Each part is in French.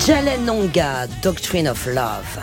Jalen Nonga, Doctrine of Love.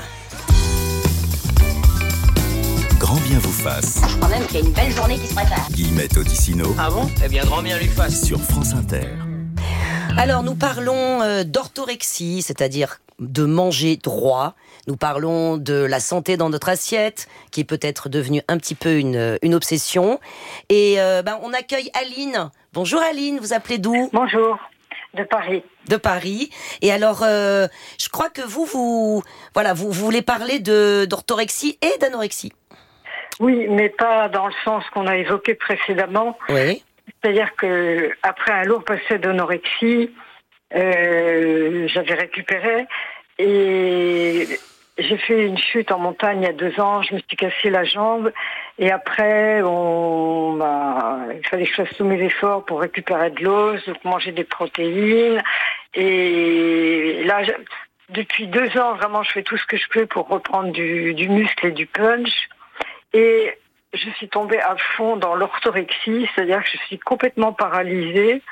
Grand bien vous fasse. Je crois même qu'il y a une belle journée qui se prépare. Guillemette Odissino. Ah bon ? Eh bien, grand bien lui fasse. Sur France Inter. Alors, nous parlons d'orthorexie, c'est-à-dire de manger droit. Nous parlons de la santé dans notre assiette, qui est peut-être devenue un petit peu une obsession. Et on accueille Aline. Bonjour Aline, vous appelez d'où ? Bonjour, de Paris. De Paris. Et alors, je crois que vous voulez parler d'orthorexie et d'anorexie. Oui, mais pas dans le sens qu'on a évoqué précédemment. Oui. C'est-à-dire que après un lourd passé d'anorexie, j'avais récupéré et j'ai fait une chute en montagne il y a 2 ans. Je me suis cassé la jambe et après, il fallait que je fasse tous mes efforts pour récupérer de l'os, donc manger des protéines. Et là, depuis 2 ans, vraiment, je fais tout ce que je peux pour reprendre du muscle et du punch. Et je suis tombée à fond dans l'orthorexie, c'est-à-dire que je suis complètement paralysée.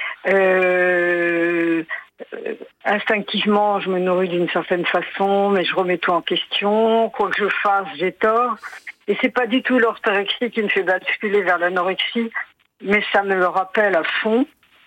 Instinctivement, je me nourris d'une certaine façon, mais je remets tout en question. Quoi que je fasse, j'ai tort. Et c'est pas du tout l'orthorexie qui me fait basculer vers l'anorexie, mais ça me le rappelle à fond.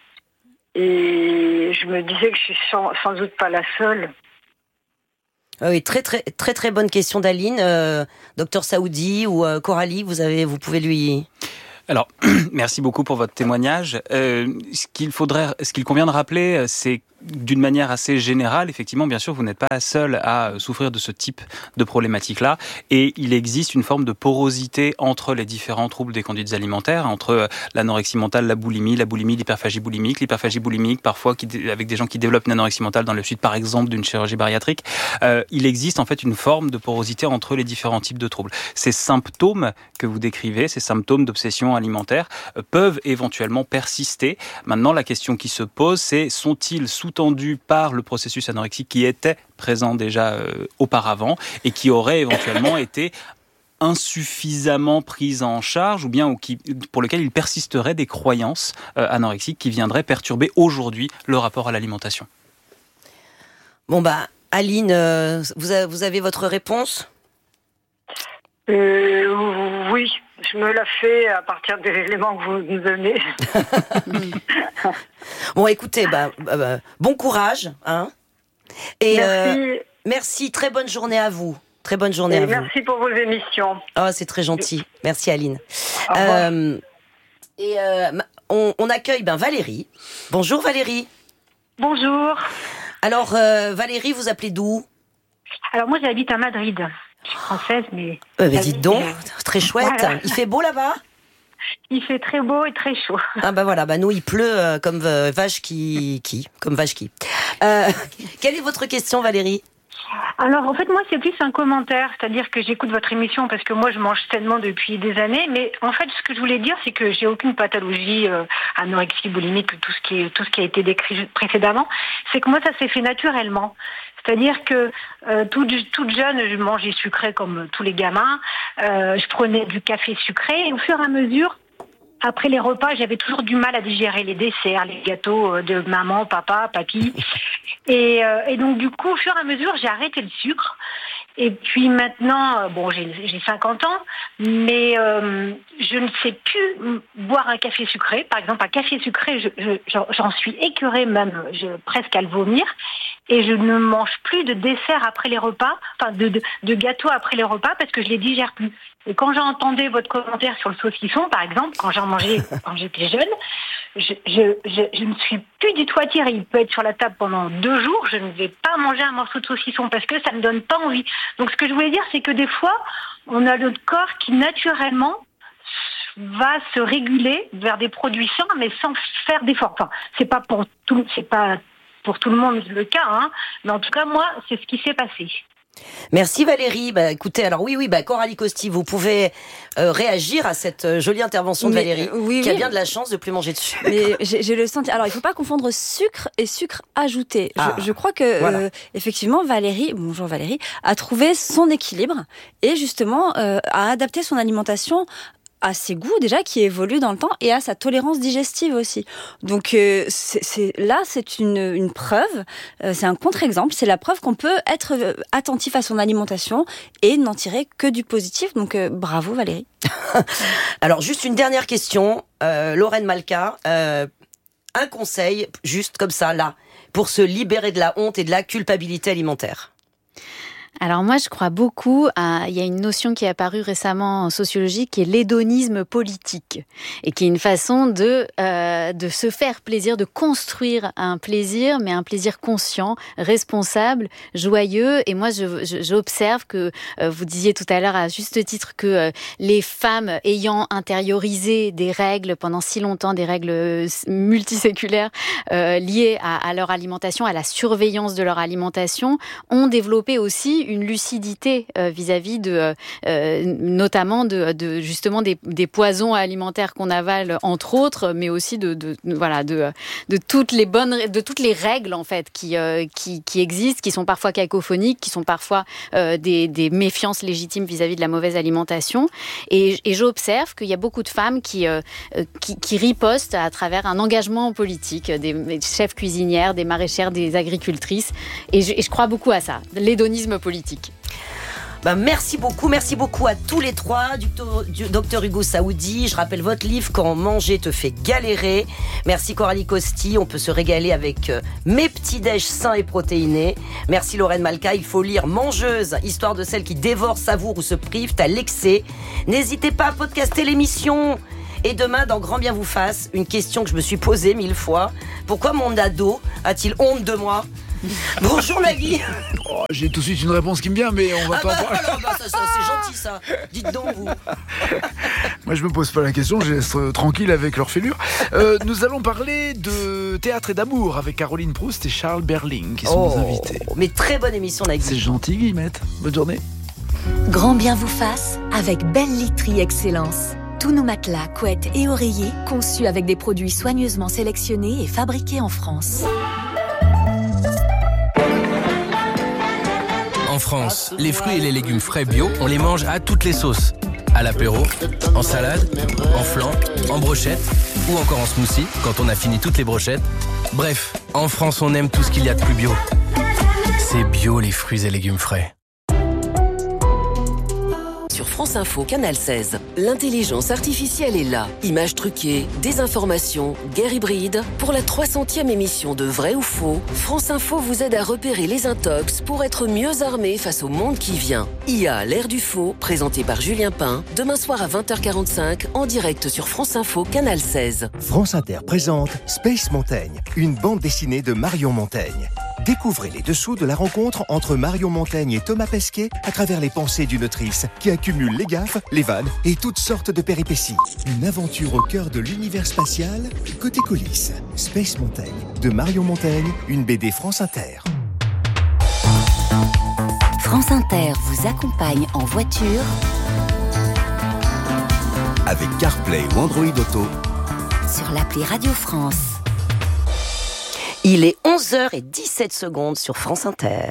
Et je me disais que je suis sans doute pas la seule. Oui, très très très très bonne question d'Aline. Docteur Saoudi ou Coralie, vous pouvez lui... Alors, merci beaucoup pour votre témoignage. Ce qu'il convient de rappeler, c'est d'une manière assez générale, effectivement, bien sûr, vous n'êtes pas seul à souffrir de ce type de problématique-là. Et il existe une forme de porosité entre les différents troubles des conduites alimentaires, entre l'anorexie mentale, la boulimie, l'hyperphagie boulimique, parfois avec des gens qui développent une anorexie mentale dans le suite, par exemple, d'une chirurgie bariatrique. Il existe en fait une forme de porosité entre les différents types de troubles. Ces symptômes que vous décrivez, ces symptômes d'obsession alimentaire, peuvent éventuellement persister. Maintenant, la question qui se pose, c'est sont-ils sous-tendus par le processus anorexique qui était présent déjà auparavant et qui aurait éventuellement été insuffisamment pris en charge ou pour lequel il persisterait des croyances anorexiques qui viendraient perturber aujourd'hui le rapport à l'alimentation. Bon Aline, vous avez votre réponse ? Oui, je me la fais à partir des éléments que vous nous donnez. Bon, écoutez, bon courage, hein. Et merci, très bonne journée à vous. Très bonne journée à vous. Merci pour vos émissions. Oh, c'est très gentil. Merci Aline. On accueille Valérie. Bonjour Valérie. Bonjour. Alors Valérie, vous appelez d'où ? Alors moi j'habite à Madrid. Je suis française, mais... dites donc, très chouette. Voilà. Il fait beau là-bas ? Il fait très beau et très chaud. Ah nous il pleut comme vache qui. Quelle est votre question Valérie ? Alors en fait moi c'est plus un commentaire, c'est-à-dire que j'écoute votre émission parce que moi je mange sainement depuis des années, mais en fait ce que je voulais dire c'est que j'ai aucune pathologie anorexie, boulimique, tout ce qui a été décrit précédemment, c'est que moi ça s'est fait naturellement. C'est-à-dire que toute jeune, je mangeais sucré comme tous les gamins. Je prenais du café sucré et au fur et à mesure, après les repas, j'avais toujours du mal à digérer les desserts, les gâteaux de maman, papa, papy. Et donc du coup, au fur et à mesure, j'ai arrêté le sucre. Et puis maintenant, j'ai 50 ans, mais je ne sais plus boire un café sucré. Par exemple, un café sucré, j'en suis écœurée même, presque à le vomir. Et je ne mange plus de dessert après les repas, enfin de gâteaux après les repas parce que je les digère plus. Et quand j'entendais votre commentaire sur le saucisson, par exemple, quand j'en mangeais quand j'étais jeune, je ne suis plus du tout attirée. Il peut être sur la table pendant 2 jours, je ne vais pas manger un morceau de saucisson parce que ça ne me donne pas envie. Donc ce que je voulais dire, c'est que des fois, on a notre corps qui naturellement va se réguler vers des produits sains, mais sans faire d'efforts. Enfin, c'est pas pour tout le monde le cas, hein, mais en tout cas, moi, c'est ce qui s'est passé. Merci Valérie. Écoutez, alors oui, Coralie Costi, vous pouvez réagir à cette jolie intervention de Valérie, qui a bien de la chance de plus manger de sucre. Mais j'ai le sentiment. Alors, il ne faut pas confondre sucre et sucre ajouté. Je crois que effectivement, bonjour Valérie, a trouvé son équilibre et justement a adapté son alimentation a ses goûts déjà qui évoluent dans le temps et a sa tolérance digestive aussi. Donc c'est une preuve, c'est un contre-exemple, c'est la preuve qu'on peut être attentif à son alimentation et n'en tirer que du positif. Donc bravo Valérie. Alors juste une dernière question, Lorraine Malka, un conseil juste comme ça là pour se libérer de la honte et de la culpabilité alimentaire. Alors moi, je crois beaucoup il y a une notion qui est apparue récemment en sociologie qui est l'hédonisme politique et qui est une façon de se faire plaisir, de construire un plaisir, mais un plaisir conscient, responsable, joyeux. Et moi, j'observe que vous disiez tout à l'heure à juste titre que les femmes ayant intériorisé des règles pendant si longtemps, des règles multiséculaires liées à leur alimentation, à la surveillance de leur alimentation, ont développé aussi une lucidité vis-à-vis de notamment de justement des poisons alimentaires qu'on avale entre autres, mais aussi de toutes les règles en fait qui existent, qui sont parfois cacophoniques, qui sont parfois des méfiances légitimes vis-à-vis de la mauvaise alimentation. Et j'observe qu'il y a beaucoup de femmes qui ripostent à travers un engagement politique, des chefs cuisinières, des maraîchères, des agricultrices. Et je crois beaucoup à ça, l'hédonisme politique. Merci beaucoup à tous les trois, Dr Hugo Saoudi. Je rappelle votre livre Quand manger te fait galérer. Merci Coralie Costi, on peut se régaler avec mes petits déj sains et protéinés. Merci Lorraine Malka, il faut lire Mangeuse, histoire de celles qui dévorent, savourent ou se privent à l'excès. N'hésitez pas à podcaster l'émission. Et demain, dans Grand Bien vous fasse, une question que je me suis posée 1000 fois. Pourquoi mon ado a-t-il honte de moi ? Bonjour Nagui. J'ai tout de suite une réponse qui me vient, mais on va pas en parler. Ça, c'est gentil ça. Dites donc vous. Moi je me pose pas la question, je laisse tranquille avec l'orphelure. Nous allons parler de théâtre et d'amour avec Caroline Proust et Charles Berling qui sont nos invités. Mais très bonne émission Nagui. C'est gentil Guillemette, bonne journée. Grand Bien vous fasse avec Belle Literie Excellence. Tous nos matelas, couettes et oreillers conçus avec des produits soigneusement sélectionnés et fabriqués en France. En France, les fruits et les légumes frais bio, on les mange à toutes les sauces. À l'apéro, en salade, en flan, en brochette ou encore en smoothie quand on a fini toutes les brochettes. Bref, en France, on aime tout ce qu'il y a de plus bio. C'est bio les fruits et légumes frais. Sur France Info, Canal 16, l'intelligence artificielle est là. Images truquées, désinformation, guerre hybride. Pour la 300e émission de Vrai ou Faux, France Info vous aide à repérer les intox pour être mieux armé face au monde qui vient. IA, l'ère du faux, présenté par Julien Pain, demain soir à 20h45, en direct sur France Info, Canal 16. France Inter présente Space Montaigne, une bande dessinée de Marion Montaigne. Découvrez les dessous de la rencontre entre Marion Montaigne et Thomas Pesquet à travers les pensées d'une autrice qui accumule les gaffes, les vannes et toutes sortes de péripéties. Une aventure au cœur de l'univers spatial, côté coulisses. Space Montaigne, de Marion Montaigne, une BD France Inter. France Inter vous accompagne en voiture avec CarPlay ou Android Auto sur l'appli Radio France. Il est 11h17 sur France Inter.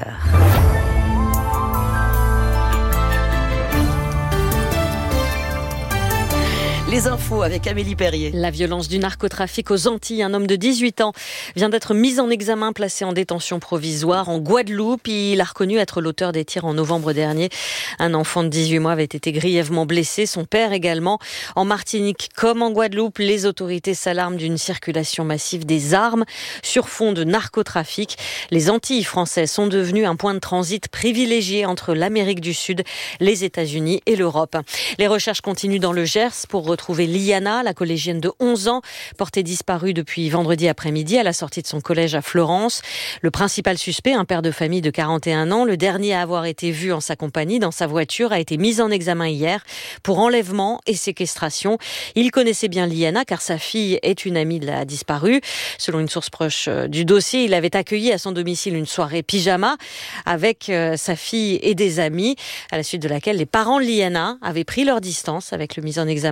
Les infos avec Amélie Perrier. La violence du narcotrafic aux Antilles. Un homme de 18 ans vient d'être mis en examen, placé en détention provisoire en Guadeloupe. Il a reconnu être l'auteur des tirs en novembre dernier. Un enfant de 18 mois avait été grièvement blessé, son père également. En Martinique comme en Guadeloupe, les autorités s'alarment d'une circulation massive des armes sur fond de narcotrafic. Les Antilles françaises sont devenues un point de transit privilégié entre l'Amérique du Sud, les États-Unis et l'Europe. Les recherches continuent dans le Gers pour retrouver Liana, la collégienne de 11 ans, portée disparue depuis vendredi après-midi à la sortie de son collège à Florence. Le principal suspect, un père de famille de 41 ans, le dernier à avoir été vu en sa compagnie dans sa voiture, a été mis en examen hier pour enlèvement et séquestration. Il connaissait bien Liana car sa fille est une amie de la disparue. Selon une source proche du dossier, il avait accueilli à son domicile une soirée pyjama avec sa fille et des amis, à la suite de laquelle les parents de Liana avaient pris leur distance avec le mis en examen. La fillette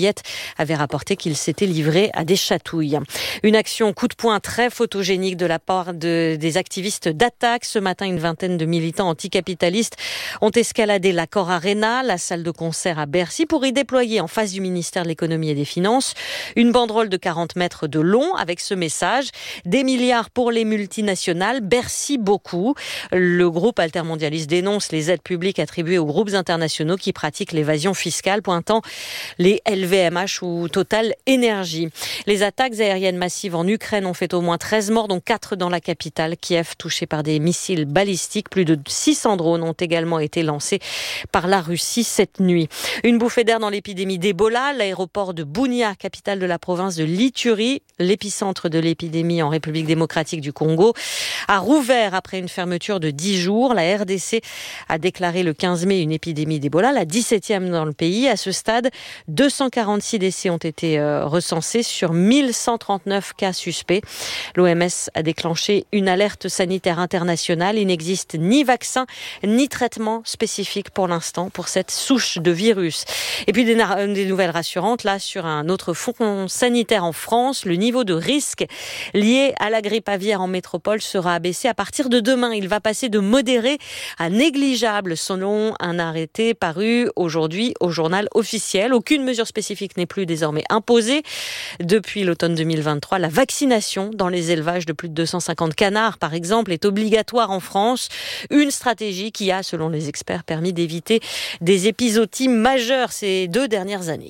fillette avait rapporté qu'il s'était livré à des chatouilles. Une action coup de poing très photogénique de la part des activistes d'Attaque. Ce matin, une vingtaine de militants anticapitalistes ont escaladé l'Accor Arena, la salle de concert à Bercy, pour y déployer en face du ministère de l'économie et des finances une banderole de 40 mètres de long avec ce message: des milliards pour les multinationales, Bercy beaucoup. Le groupe altermondialiste dénonce les aides publiques attribuées aux groupes internationaux qui pratiquent l'évasion fiscale, pointant les LVMH ou Total Énergie. Les attaques aériennes massives en Ukraine ont fait au moins 13 morts, dont 4 dans la capitale, Kiev, touchée par des missiles balistiques. Plus de 600 drones ont également été lancés par la Russie cette nuit. Une bouffée d'air dans l'épidémie d'Ebola. L'aéroport de Bunia, capitale de la province de l'Ituri, l'épicentre de l'épidémie en République démocratique du Congo, a rouvert après une fermeture de 10 jours. La RDC a déclaré le 15 mai une épidémie d'Ebola, la 17e dans le pays. À ce stade, 246 décès ont été recensés sur 1139 cas suspects. L'OMS a déclenché une alerte sanitaire internationale. Il n'existe ni vaccin ni traitement spécifique pour l'instant pour cette souche de virus. Et puis des nouvelles rassurantes là sur un autre front sanitaire en France. Le niveau de risque lié à la grippe aviaire en métropole sera abaissé à partir de demain. Il va passer de modéré à négligeable selon un arrêté paru aujourd'hui au journal officiel. Aucune mesure spécifique n'est plus désormais imposée. Depuis l'automne 2023, la vaccination dans les élevages de plus de 250 canards, par exemple, est obligatoire en France. Une stratégie qui a, selon les experts, permis d'éviter des épizooties majeures ces 2 dernières années.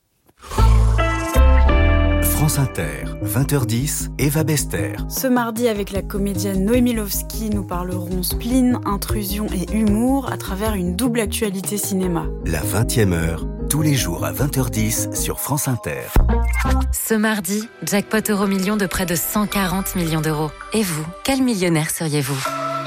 France Inter, 20h10, Eva Bester. Ce mardi, avec la comédienne Noémie Lovski, nous parlerons spleen, intrusion et humour à travers une double actualité cinéma. La 20e heure, tous les jours à 20h10 sur France Inter. Ce mardi, jackpot Euromillions de près de 140 millions d'euros. Et vous, quel millionnaire seriez-vous ?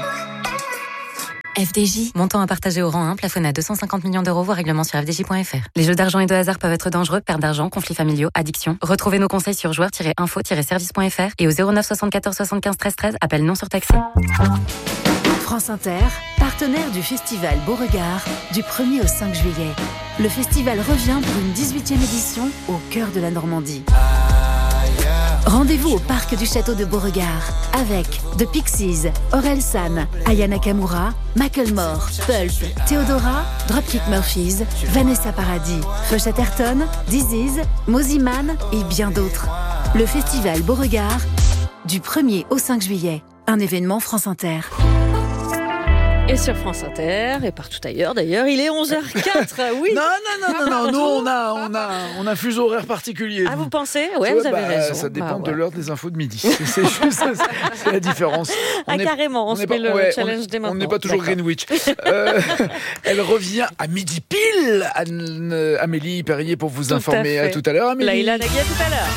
FDJ, montant à partager au rang 1, plafonné à 250 millions d'euros, voire règlement sur fdj.fr. Les jeux d'argent et de hasard peuvent être dangereux, perte d'argent, conflits familiaux, addiction. Retrouvez nos conseils sur joueurs-info-service.fr et au 09 74 75 13 13, appel non surtaxé. France Inter, partenaire du festival Beauregard, du 1er au 5 juillet. Le festival revient pour une 18e édition au cœur de la Normandie. Rendez-vous au parc du château de Beauregard avec The Pixies, Orelsan, Aya Nakamura, Macklemore, Pulp, Theodora, Dropkick Murphys, Vanessa Paradis, Feu Chatterton, Disease, Moziman et bien d'autres. Le festival Beauregard du 1er au 5 juillet. Un événement France Inter. Et sur France Inter, et partout ailleurs d'ailleurs, il est 11h04, oui. Non, nous on a un fuseau horaire particulier. Ah, vous pensez ? Ouais, vous avez raison. Ça dépend de l'heure des infos de midi. C'est juste ça, c'est la différence. Carrément, on se met le challenge dès maintenant. On n'est pas toujours Greenwich. Elle revient à midi pile, Amélie Perrier, pour vous informer. À tout à l'heure, Amélie. Laïla Nagui, à tout à l'heure.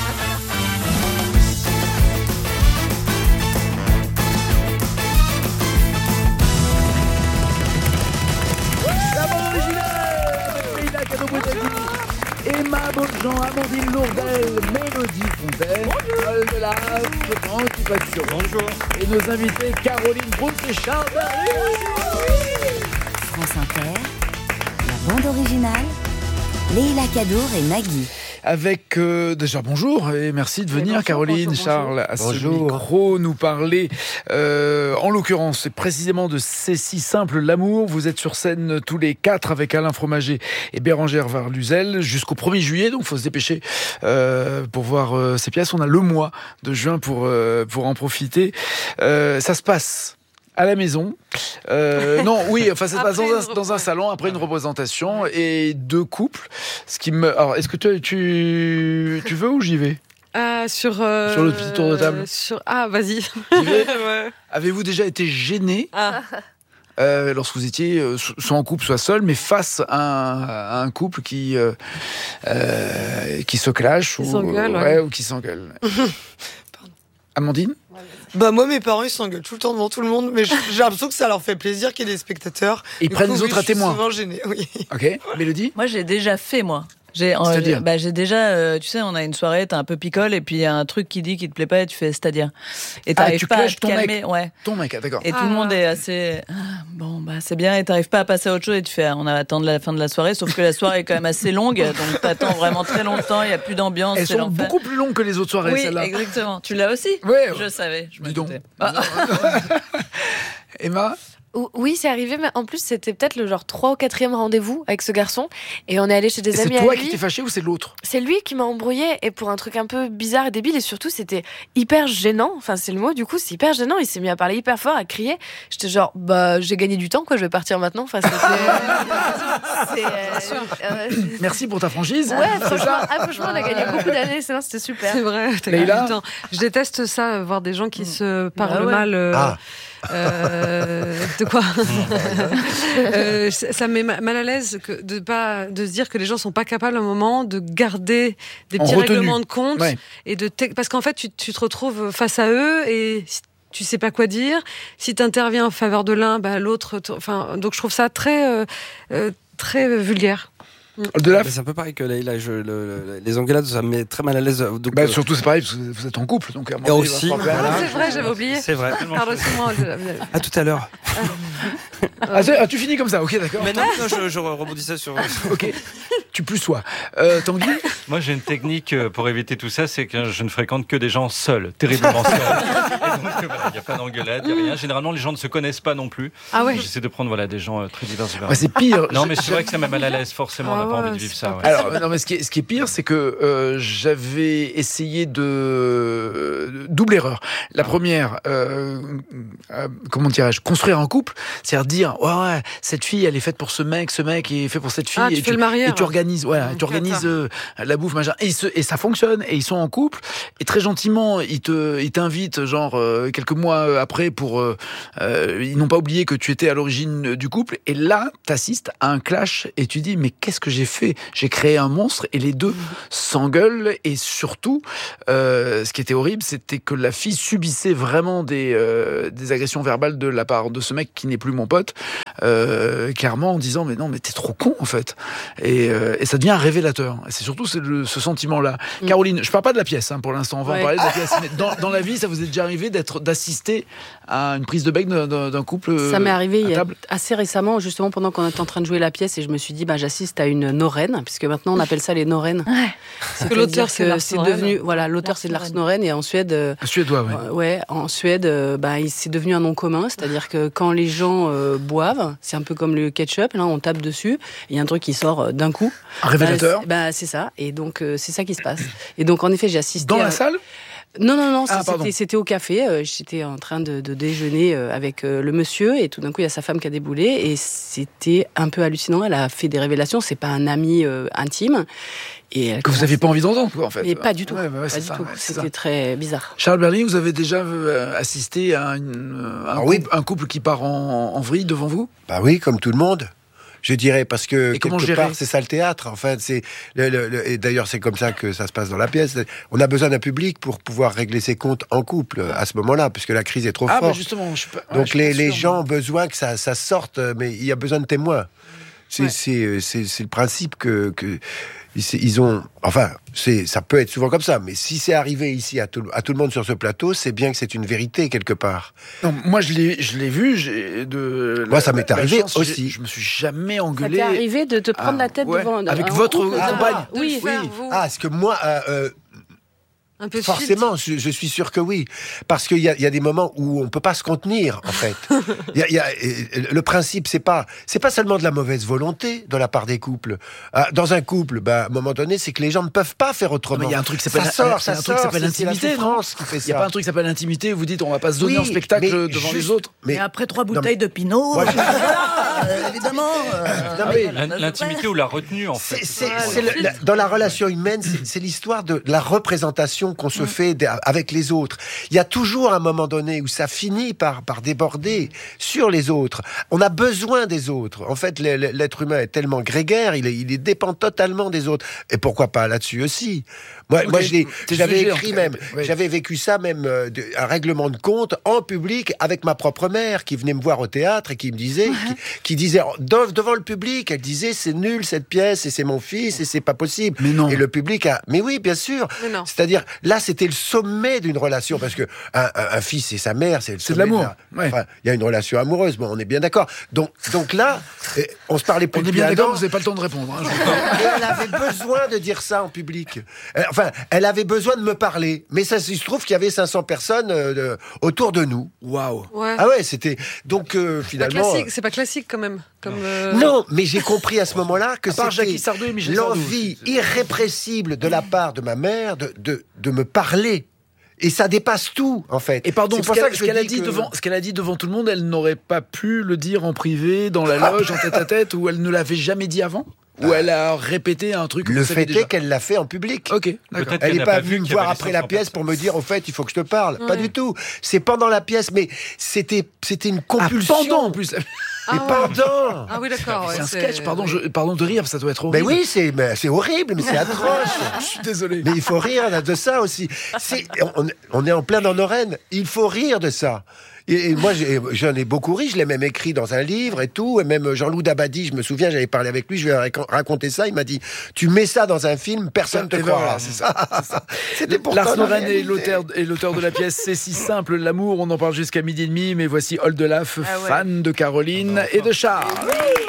Emma Beaujean, Amandine Lourdel, Mélodie Fontaine, Paul Delave, Francky Patio. Bonjour. Et nos invités Caroline Proust et Charles Berling. France Inter, la bande originale, Leïla Kadour et Nagui. Avec déjà bonjour et merci de venir Caroline, bonjour, Charles à ce micro nous parler en l'occurrence c'est précisément de C'est si simple l'amour. Vous êtes sur scène tous les 4 avec Alain Fromager et Bérangère Varluzel jusqu'au 1er juillet, donc il faut se dépêcher pour voir ces pièces. On a le mois de juin pour en profiter. Ça se passe à la maison. Ça se passe dans un salon après une représentation et 2 couples. Alors, est-ce que tu veux ou j'y vais ? Sur le petit tour de table. Vas-y. Ouais. Avez-vous déjà été gêné lorsque vous étiez soit en couple, soit seul, mais face à un couple qui se clash ou qui s'engueule. Amandine ? Moi, mes parents, ils s'engueulent tout le temps devant tout le monde, mais j'ai l'impression que ça leur fait plaisir qu'il y ait des spectateurs. Ils prennent les autres à témoin. Je suis souvent gênée, oui. Ok, Mélodie ? Moi, j'ai déjà fait, J'ai déjà, tu sais, on a une soirée, t'as un peu picole, et puis il y a un truc qui dit qu'il te plaît pas, et tu fais c'est-à-dire. Et t'arrives pas à te calmer. Ton mec, d'accord. Et tout le monde est assez. Bon, bah c'est bien, et t'arrives pas à passer à autre chose et tu fais, on va attendre la fin de la soirée, sauf que la soirée est quand même assez longue, donc t'attends vraiment très longtemps, il n'y a plus d'ambiance. Elles sont beaucoup plus longues que les autres soirées, oui, celles-là. Exactement. Tu l'as aussi ? Oui. Je savais, je me Dis donc. doutais. Emma ? Oui, c'est arrivé, mais en plus, c'était peut-être le genre 3 ou 4e rendez-vous avec ce garçon. Et on est allé chez des amis à lui. C'est toi qui t'es fâché ou c'est l'autre ? C'est lui qui m'a embrouillé, et pour un truc un peu bizarre et débile, et surtout, c'était hyper gênant. Enfin, c'est le mot, du coup, c'est hyper gênant. Il s'est mis à parler hyper fort, à crier. J'étais genre, bah, j'ai gagné du temps, quoi, je vais partir maintenant. Enfin, Merci pour ta franchise. Ouais, franchement, on a gagné beaucoup d'années, sinon c'était super. C'est vrai, t'as gagné du temps. Je déteste ça, voir des gens qui se parlent mal. De quoi ça me met mal à l'aise de se dire que les gens sont pas capables à un moment de garder des petits règlements de compte et parce qu'en fait tu te retrouves face à eux et tu sais pas quoi dire. Si tu interviens en faveur de l'un, bah, l'autre. Donc je trouve ça très très vulgaire. C'est un peu pareil que Leïla. Les engueulades, ça me met très mal à l'aise. Donc, surtout, c'est pareil, parce que vous êtes en couple. Donc et aussi. C'est vrai, j'avais oublié. C'est vrai. Pardon-moi. À tout à l'heure. Tu finis comme ça, ok, d'accord. Mais non, je rebondissais sur. Ok. Tu plus sois. Tanguy ? Moi, j'ai une technique pour éviter tout ça, c'est que je ne fréquente que des gens seuls, terriblement seuls. Et donc, il n'y a pas d'engueulade, il n'y a rien. Généralement, les gens ne se connaissent pas non plus. Ah ouais. J'essaie de prendre des gens très divers. C'est pire. Non, mais c'est vrai que ça met mal à l'aise, forcément. On n'a pas envie de vivre ça. Ouais. Alors, non, mais ce qui est pire, c'est que j'avais essayé de double erreur. La première, comment dirais-je, construire un couple, c'est-à-dire dire, ouais, cette fille, elle est faite pour ce mec est fait pour cette fille. Tu fais le mariage. Et tu organises, tu organises la bouffe, machin. Et ça fonctionne. Et ils sont en couple. Et très gentiment, ils t'invitent, genre quelques mois après, ils n'ont pas oublié que tu étais à l'origine du couple. Et là, t'assistes à un clash et tu dis, mais qu'est-ce que j'ai fait ? J'ai créé un monstre et les deux s'engueulent. Et surtout, ce qui était horrible, c'était que la fille subissait vraiment des agressions verbales de la part de ce mec qui n'est plus mon pote, clairement en disant, mais non, mais t'es trop con en fait. Et ça devient un révélateur. Et c'est surtout ce sentiment-là. Caroline, je parle pas de la pièce pour l'instant, on va en parler de la pièce. Mais dans la vie, ça vous est déjà arrivé d'assister à une prise de bec d'un couple ? Ça m'est arrivé assez récemment, justement pendant qu'on était en train de jouer la pièce, et je me suis dit, j'assiste à une Norène, puisque maintenant on appelle ça les Norènes. Ouais. Parce que l'auteur c'est Lars devenu, l'auteur c'est Lars Norén, et en Suède, suédois, en Suède, c'est devenu un nom commun, c'est-à-dire que quand les gens boivent, c'est un peu comme le ketchup, là on tape dessus, il y a un truc qui sort d'un coup. Un révélateur. C'est ça, et donc c'est ça qui se passe. Et donc en effet, j'ai assisté dans la salle. Non, c'était au café. J'étais en train de déjeuner avec le monsieur, et tout d'un coup, il y a sa femme qui a déboulé, et c'était un peu hallucinant. Elle a fait des révélations. C'est pas un ami intime. Et que vous n'aviez pas envie d'entendre, quoi, en fait. Mais pas du tout. Pas du tout. C'était très bizarre. Charles Berling, vous avez déjà assisté à un couple qui part en vrille devant vous ? Bah oui, comme tout le monde. Je dirais, parce que quelque part, c'est ça le théâtre. En fait, et d'ailleurs, c'est comme ça que ça se passe dans la pièce. On a besoin d'un public pour pouvoir régler ses comptes en couple à ce moment-là, puisque la crise est trop forte. Bah justement, donc les gens ont besoin que ça sorte, mais il y a besoin de témoins. C'est le principe que ils ont. Enfin, ça peut être souvent comme ça, mais si c'est arrivé ici à tout le monde sur ce plateau, c'est bien que c'est une vérité quelque part. Non, moi je l'ai vu. Moi, ça m'est arrivé aussi. Je me suis jamais engueulé. Ça t'est arrivé de te prendre la tête devant avec votre compagne. Oui. Parce que moi. Forcément, je suis sûr que oui. Parce qu'il y a des moments où on peut pas se contenir, en fait. Le principe, c'est pas seulement de la mauvaise volonté de la part des couples. Dans un couple, à un moment donné, c'est que les gens ne peuvent pas faire autrement. Il y a un truc qui s'appelle l'intimité, non ? Il n'y a pas un truc qui s'appelle l'intimité où vous dites on va pas se donner en spectacle devant les autres. Mais après 3 bouteilles de Pinot, évidemment. L'intimité ou la retenue, en fait. Dans la relation humaine, c'est l'histoire de la représentation qu'on se fait avec les autres. Il y a toujours un moment donné où ça finit par déborder sur les autres. On a besoin des autres. En fait, l'être humain est tellement grégaire, il dépend totalement des autres. Et pourquoi pas là-dessus aussi ? Moi, j'avais écrit même, j'avais vécu ça même, un règlement de compte en public avec ma propre mère qui venait me voir au théâtre et qui me disait, qui disait devant le public, elle disait c'est nul cette pièce et c'est mon fils et c'est pas possible. Mais non. Et le public mais oui, bien sûr. C'est-à-dire là, c'était le sommet d'une relation, parce que un fils et sa mère, c'est de l'amour. Enfin, il y a une relation amoureuse, bon, on est bien d'accord. Donc là, on se parlait plus. On est bien d'accord, vous n'avez pas le temps de répondre. Hein, et elle avait besoin de dire ça en public. Enfin, elle avait besoin de me parler. Mais ça, il se trouve qu'il y avait 500 personnes autour de nous. Waouh. Ouais. Ah ouais, c'était... Donc, finalement... C'est pas classique, quand même. Non, mais j'ai compris à ce moment-là que c'était l'envie irrépressible de la part de ma mère de me parler. Et ça dépasse tout, en fait. Et pardon, ce qu'elle a dit devant tout le monde, elle n'aurait pas pu le dire en privé, dans la loge, en tête-à-tête, ou elle ne l'avait jamais dit avant ? Ou elle a répété un truc. Le fait est qu'elle l'a fait en public. Ok, d'accord. Elle n'est pas venue me voir après la pièce pour me dire, au fait, il faut que je te parle. Pas du tout. C'est pendant la pièce, mais c'était une compulsion. Pendant, en plus. Et pendant. Ah oui, d'accord. C'est un sketch, pardon de rire, ça doit être horrible. Mais oui, c'est horrible, mais c'est atroce. Je suis désolé. Mais il faut rire de ça aussi. On est en plein dans nos rênes. Il faut rire de ça. Et moi, j'en ai beaucoup ri, je l'ai même écrit dans un livre et tout, et même Jean-Loup Dabadi, je me souviens, j'avais parlé avec lui, je lui ai raconté ça, il m'a dit, tu mets ça dans un film, personne ne te croira. C'est ça. C'était pour Lars Noren est l'auteur de la pièce C'est si simple, l'amour, on en parle jusqu'à 12h30, mais voici Oldelaf, fan de Caroline et de Charles. Oui.